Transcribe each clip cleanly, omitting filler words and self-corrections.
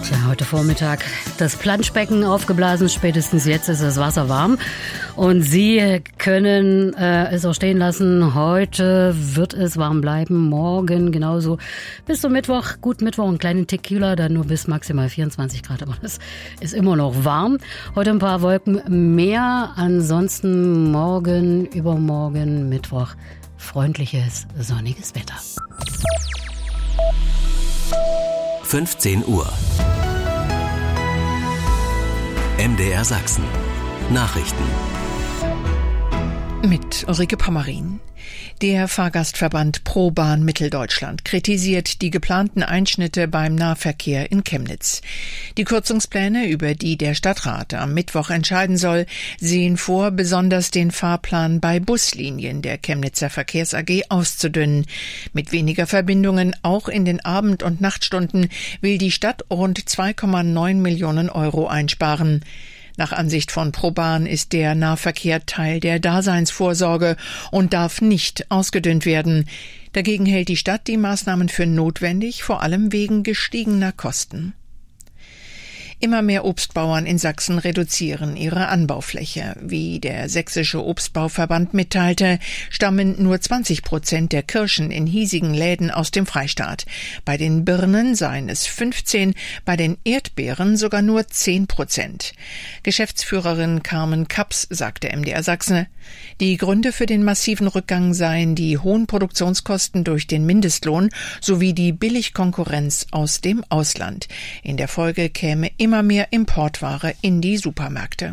Ja, heute Vormittag das Planschbecken aufgeblasen. Spätestens jetzt ist das Wasser warm. Und Sie können es auch stehen lassen. Heute wird es warm bleiben. Morgen genauso. Bis zum Mittwoch. Gut, Mittwoch einen kleinen Tick kühler. Dann nur bis maximal 24 Grad. Aber das ist immer noch warm. Heute ein paar Wolken mehr. Ansonsten morgen, übermorgen, Mittwoch freundliches, sonniges Wetter. 15 Uhr. MDR Sachsen. Nachrichten. Mit Ulrike Pommerin. Der Fahrgastverband ProBahn Mitteldeutschland kritisiert die geplanten Einschnitte beim Nahverkehr in Chemnitz. Die Kürzungspläne, über die der Stadtrat am Mittwoch entscheiden soll, sehen vor, besonders den Fahrplan bei Buslinien der Chemnitzer Verkehrs AG auszudünnen. Mit weniger Verbindungen, auch in den Abend- und Nachtstunden, will die Stadt rund 2,9 Millionen Euro einsparen. Nach Ansicht von ProBahn ist der Nahverkehr Teil der Daseinsvorsorge und darf nicht ausgedünnt werden. Dagegen hält die Stadt die Maßnahmen für notwendig, vor allem wegen gestiegener Kosten. Immer mehr Obstbauern in Sachsen reduzieren ihre Anbaufläche. Wie der Sächsische Obstbauverband mitteilte, stammen nur 20% der Kirschen in hiesigen Läden aus dem Freistaat. Bei den Birnen seien es 15%, bei den Erdbeeren sogar nur 10%. Geschäftsführerin Carmen Kaps sagte MDR Sachsen, die Gründe für den massiven Rückgang seien die hohen Produktionskosten durch den Mindestlohn sowie die Billigkonkurrenz aus dem Ausland. In der Folge käme immer mehr Importware in die Supermärkte.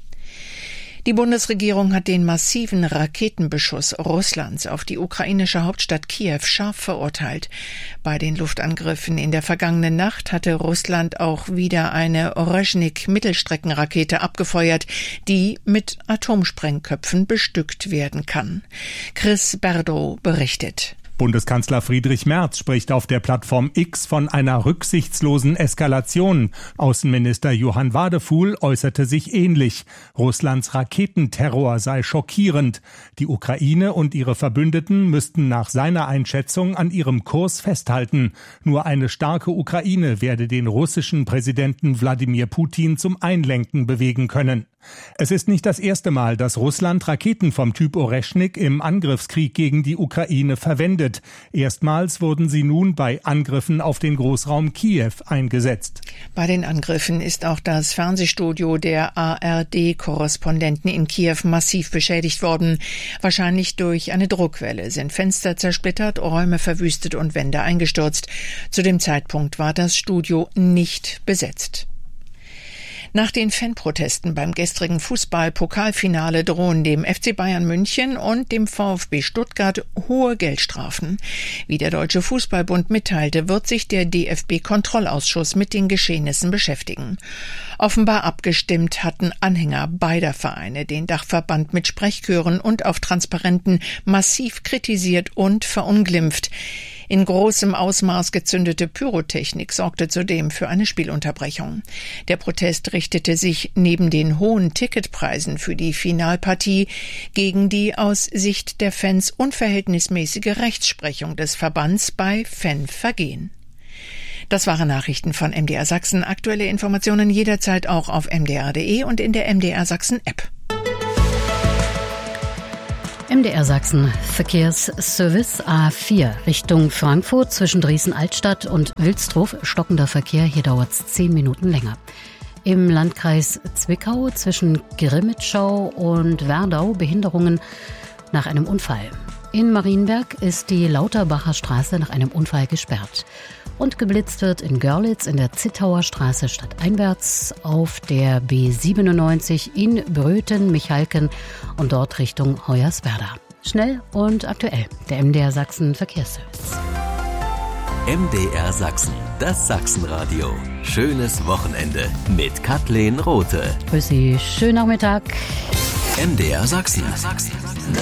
Die Bundesregierung hat den massiven Raketenbeschuss Russlands auf die ukrainische Hauptstadt Kiew scharf verurteilt. Bei den Luftangriffen in der vergangenen Nacht hatte Russland auch wieder eine Orezhnik-Mittelstreckenrakete abgefeuert, die mit Atomsprengköpfen bestückt werden kann. Chris Berdow berichtet. Bundeskanzler Friedrich Merz spricht auf der Plattform X von einer rücksichtslosen Eskalation. Außenminister Johann Wadefuhl äußerte sich ähnlich. Russlands Raketenterror sei schockierend. Die Ukraine und ihre Verbündeten müssten nach seiner Einschätzung an ihrem Kurs festhalten. Nur eine starke Ukraine werde den russischen Präsidenten Wladimir Putin zum Einlenken bewegen können. Es ist nicht das erste Mal, dass Russland Raketen vom Typ Orezhnik im Angriffskrieg gegen die Ukraine verwendet. Erstmals wurden sie nun bei Angriffen auf den Großraum Kiew eingesetzt. Bei den Angriffen ist auch das Fernsehstudio der ARD-Korrespondenten in Kiew massiv beschädigt worden. Wahrscheinlich durch eine Druckwelle sind Fenster zersplittert, Räume verwüstet und Wände eingestürzt. Zu dem Zeitpunkt war das Studio nicht besetzt. Nach den Fanprotesten beim gestrigen Fußball-Pokalfinale drohen dem FC Bayern München und dem VfB Stuttgart hohe Geldstrafen. Wie der Deutsche Fußballbund mitteilte, wird sich der DFB-Kontrollausschuss mit den Geschehnissen beschäftigen. Offenbar abgestimmt hatten Anhänger beider Vereine den Dachverband mit Sprechchören und auf Transparenten massiv kritisiert und verunglimpft. In großem Ausmaß gezündete Pyrotechnik sorgte zudem für eine Spielunterbrechung. Der Protest richtete sich neben den hohen Ticketpreisen für die Finalpartie gegen die aus Sicht der Fans unverhältnismäßige Rechtsprechung des Verbands bei Fanvergehen. Das waren Nachrichten von MDR Sachsen. Aktuelle Informationen jederzeit auch auf mdr.de und in der MDR Sachsen App. MDR Sachsen Verkehrsservice A4 Richtung Frankfurt zwischen Dresden-Altstadt und Wilsdruff. Stockender Verkehr, hier dauert es 10 Minuten länger. Im Landkreis Zwickau zwischen Grimmitschau und Werdau Behinderungen nach einem Unfall. In Marienberg ist die Lauterbacher Straße nach einem Unfall gesperrt. Und geblitzt wird in Görlitz in der Zittauer Straße stadteinwärts auf der B97 in Bröthen-Michalken und dort Richtung Hoyerswerda. Schnell und aktuell, der MDR Sachsen Verkehrsservice. MDR Sachsen, das Sachsenradio. Schönes Wochenende mit Kathleen Rothe. Grüß Sie, schönen Nachmittag. MDR Sachsen.